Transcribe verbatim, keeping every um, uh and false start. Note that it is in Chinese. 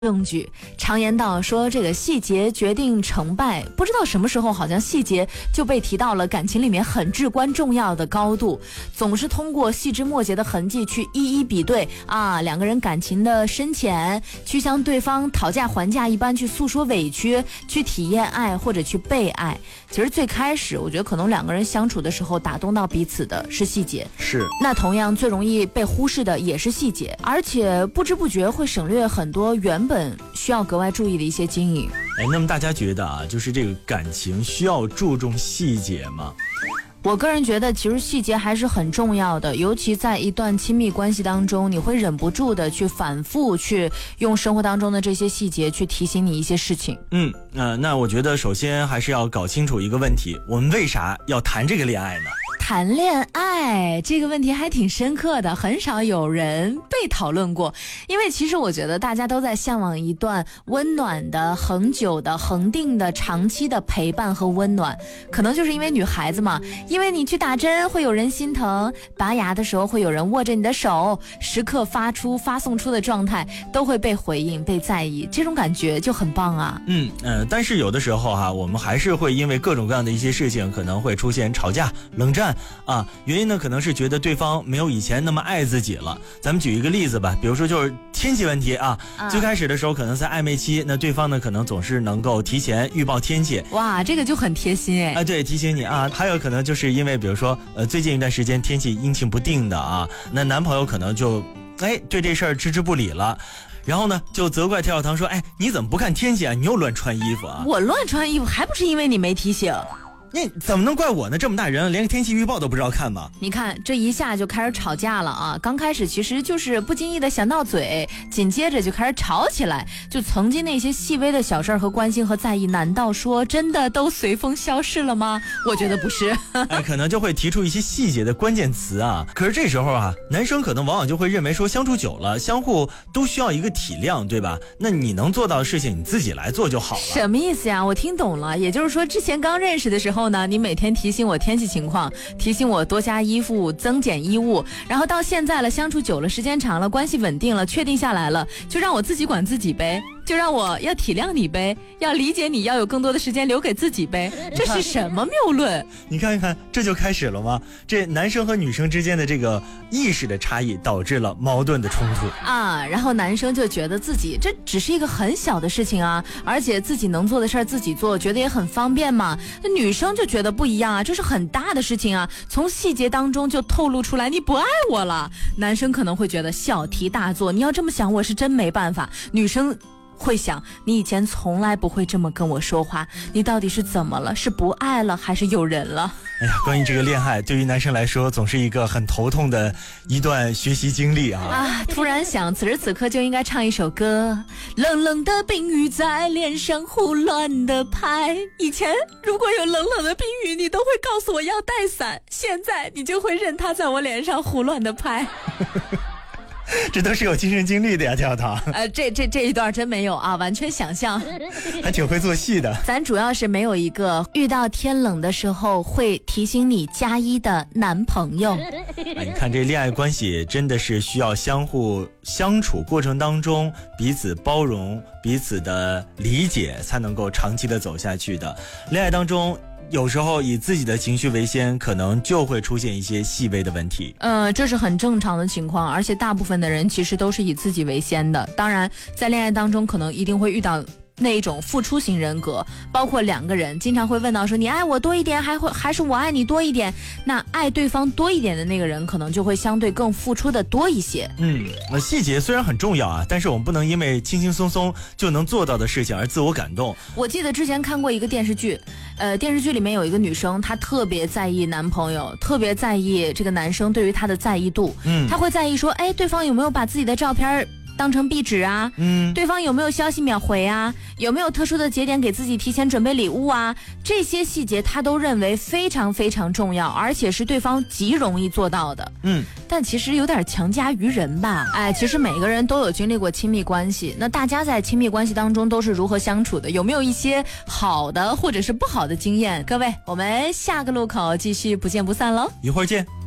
证据。常言道说这个细节决定成败，不知道什么时候好像细节就被提到了感情里面很至关重要的高度，总是通过细枝末节的痕迹去一一比对啊，两个人感情的深浅，去向对方讨价还价一般去诉说委屈，去体验爱或者去被爱。其实最开始我觉得可能两个人相处的时候打动到彼此的是细节， 是那同样最容易被忽视的也是细节，而且不知不觉会省略很多原本需要格外注意的一些经营。 哎，那么大家觉得啊，就是这个感情需要注重细节吗？ 我个人觉得其实细节还是很重要的，尤其在一段亲密关系当中，你会忍不住的去反复去用生活当中的这些细节去提醒你一些事情。 嗯，呃，那我觉得首先还是要搞清楚一个问题，我们为啥要谈这个恋爱呢？ 谈恋爱这个问题还挺深刻的，很少有人被讨论过。因为其实我觉得大家都在向往一段温暖的、恒久的、恒定的、长期的陪伴和温暖。可能就是因为女孩子嘛，因为你去打针会有人心疼，拔牙的时候会有人握着你的手，时刻发出发送出的状态都会被回应、被在意，这种感觉就很棒啊。 嗯呃，但是有的时候哈、啊，我们还是会因为各种各样的一些事情，可能会出现吵架、冷战。啊，原因呢可能是觉得对方没有以前那么爱自己了。咱们举一个例子吧，比如说就是天气问题啊，啊最开始的时候可能在暧昧期，那对方呢可能总是能够提前预报天气。 哇，这个就很贴心哎。 啊，对，提醒你啊。还有可能就是因为比如说呃最近一段时间天气阴晴不定的啊，那男朋友可能就哎对这事儿置之不理了。然后呢，就责怪跳跳糖说：“哎，你怎么不看天气啊？你又乱穿衣服啊！” 我乱穿衣服还不是因为你没提醒。 你怎么能怪我呢？这么大人了，连个天气预报都不知道看吗？ 你看这一下就开始吵架了啊！刚开始其实就是不经意的想到嘴，紧接着就开始吵起来。就曾经那些细微的小事和关心和在意，难道说真的都随风消逝了吗？我觉得不是。 哎，可能就会提出一些细节的关键词啊。可是这时候啊，男生可能往往就会认为说，相处久了，相互都需要一个体谅，对吧？那你能做到的事情，你自己来做就好了。 什么意思呀？我听懂了，也就是说，之前刚认识的时候呢，你每天提醒我天气情况，提醒我多加衣服、增减衣物，然后到现在了，相处久了，时间长了，关系稳定了，确定下来了，就让我自己管自己呗。就让我要体谅你呗，要理解你，要有更多的时间留给自己呗。这是什么谬论？ 你看一看，这就开始了吗？这男生和女生之间的这个意识的差异，导致了矛盾的冲突啊。然后男生就觉得自己这只是一个很小的事情啊，而且自己能做的事儿自己做，觉得也很方便嘛。那女生就觉得不一样啊，这是很大的事情啊，从细节当中就透露出来你不爱我了。男生可能会觉得小题大做，你要这么想，我是真没办法。女生会想，你以前从来不会这么跟我说话，你到底是怎么了？是不爱了还是有人了？ 哎呀，关于这个恋爱，对于男生来说总是一个很头痛的一段学习经历啊！ 啊，突然想，此时此刻就应该唱一首歌，冷冷的冰雨在脸上胡乱的拍。以前如果有冷冷的冰雨，你都会告诉我要带伞，现在你就会任它在我脸上胡乱的拍。 这都是有亲身经历的呀，跳跳。 呃，这这这一段真没有啊，完全想象， 还挺会做戏的。 咱主要是没有一个遇到天冷的时候会提醒你加衣的男朋友。 啊，你看这恋爱关系真的是需要相互相处过程当中彼此包容、彼此的理解，才能够长期的走下去的。恋爱当中，有时候以自己的情绪为先，可能就会出现一些细微的问题。 呃，这是很正常的情况，而且大部分的人其实都是以自己为先的。当然，在恋爱当中，可能一定会遇到那一种付出型人格，包括两个人经常会问到说，你爱我多一点，还会还是我爱你多一点？那爱对方多一点的那个人，可能就会相对更付出的多一些。 嗯，那细节虽然很重要啊，但是我们不能因为轻轻松松就能做到的事情而自我感动。 我记得之前看过一个电视剧，呃，电视剧里面有一个女生，她特别在意男朋友，特别在意这个男生对于她的在意度。嗯，她会在意说，哎，对方有没有把自己的照片当成壁纸啊？嗯，对方有没有消息秒回啊？有没有特殊的节点给自己提前准备礼物啊？这些细节他都认为非常非常重要，而且是对方极容易做到的。嗯，但其实有点强加于人吧。哎，其实每个人都有经历过亲密关系，那大家在亲密关系当中都是如何相处的？有没有一些好的或者是不好的经验？各位，我们下个路口继续不见不散喽！ 一会儿见。